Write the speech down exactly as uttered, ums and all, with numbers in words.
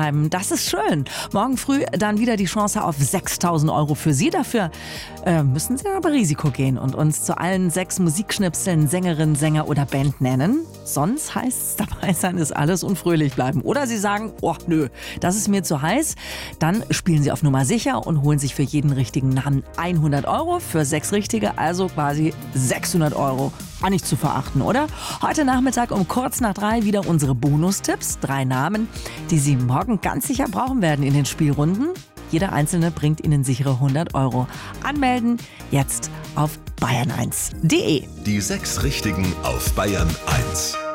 bleiben. Das ist schön. Morgen früh dann wieder die Chance auf sechstausend Euro für Sie. Dafür äh, müssen Sie aber Risiko gehen und uns zu allen sechs Musikschnipseln Sängerin, Sänger oder Band nennen. Sonst heißt es, dabei sein ist alles und fröhlich bleiben. Oder Sie sagen, oh nö, das ist mir zu heiß. Dann spielen Sie auf Nummer sicher und holen sich für jeden richtigen Namen hundert Euro. Für sechs richtige, also quasi sechshundert Euro. War nicht zu verachten, oder? Heute Nachmittag um kurz nach drei wieder unsere Bonustipps. Drei Namen, die Sie morgen ganz sicher brauchen werden in den Spielrunden. Jeder einzelne bringt Ihnen sichere hundert Euro. Anmelden jetzt auf bayern eins punkt de. Die sechs Richtigen auf Bayern eins.